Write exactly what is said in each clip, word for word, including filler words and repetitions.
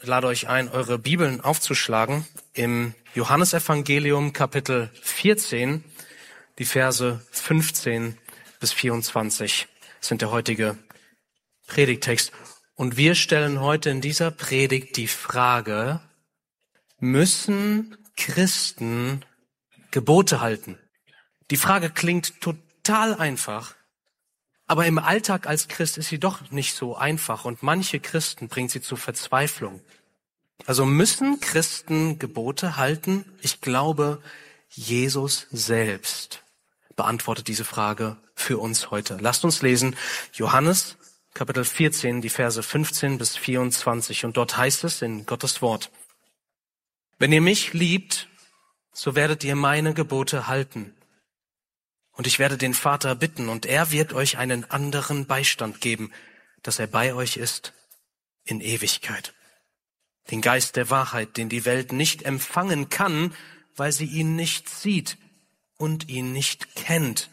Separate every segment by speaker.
Speaker 1: lade euch ein, eure Bibeln aufzuschlagen im Johannesevangelium Kapitel vierzehn, die Verse fünfzehn bis vierundzwanzig sind der heutige Predigttext. Und wir stellen heute in dieser Predigt die Frage, müssen Christen Gebote halten? Die Frage klingt total einfach, aber im Alltag als Christ ist sie doch nicht so einfach und manche Christen bringt sie zur Verzweiflung. Also müssen Christen Gebote halten? Ich glaube, Jesus selbst beantwortet diese Frage für uns heute. Lasst uns lesen, Johannes Kapitel vierzehn, die Verse fünfzehn bis vierundzwanzig. Und dort heißt es in Gottes Wort: Wenn ihr mich liebt, so werdet ihr meine Gebote halten. Und ich werde den Vater bitten, und er wird euch einen anderen Beistand geben, dass er bei euch ist in Ewigkeit. Den Geist der Wahrheit, den die Welt nicht empfangen kann, weil sie ihn nicht sieht und ihn nicht kennt.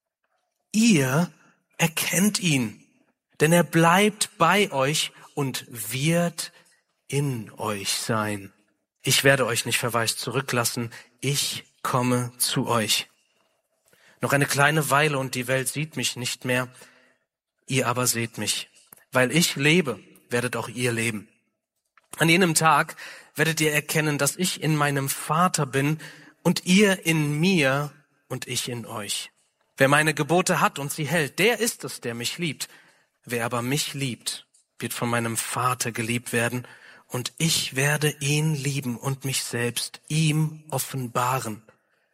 Speaker 1: Ihr erkennt ihn, denn er bleibt bei euch und wird in euch sein. Ich werde euch nicht verwaist zurücklassen, ich komme zu euch. Noch eine kleine Weile und die Welt sieht mich nicht mehr, ihr aber seht mich. Weil ich lebe, werdet auch ihr leben. An jenem Tag werdet ihr erkennen, dass ich in meinem Vater bin und ihr in mir und ich in euch. Wer meine Gebote hat und sie hält, der ist es, der mich liebt. Wer aber mich liebt, wird von meinem Vater geliebt werden und ich werde ihn lieben und mich selbst ihm offenbaren.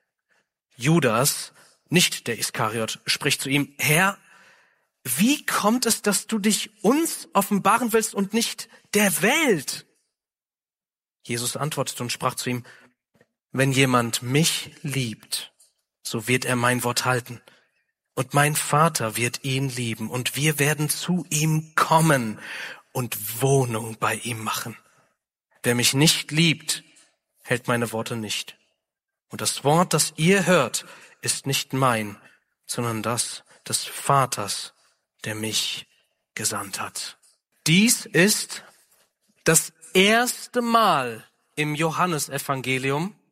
Speaker 1: Judas, nicht der Iskariot, spricht zu ihm: Herr, wie kommt es, dass du dich uns offenbaren willst und nicht der Welt? Jesus antwortete und sprach zu ihm: Wenn jemand mich liebt, so wird er mein Wort halten. Und mein Vater wird ihn lieben und wir werden zu ihm kommen und Wohnung bei ihm machen. Wer mich nicht liebt, hält meine Worte nicht. Und das Wort, das ihr hört, ist nicht mein, sondern das des Vaters, der mich gesandt hat. Dies ist das erste Mal im Johannesevangelium,